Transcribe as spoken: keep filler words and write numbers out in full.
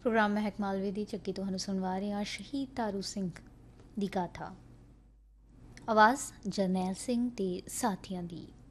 Programme ਮਹਿਕ ਮਾਲਵੇ ਦੀ ਚੱਕੀ ਤੁਹਾਨੂੰ ਸੁਣਵਾ ਰਹੇ ਹਾਂ ਸ਼ਹੀਦ ਤਾਰੂ ਸਿੰਘ ਦੀ ਗਾਥਾ। ਆਵਾਜ਼ ਜਰਨੈਲ ਸਿੰਘ ਤੇ ਸਾਥੀਆਂ ਦੀ।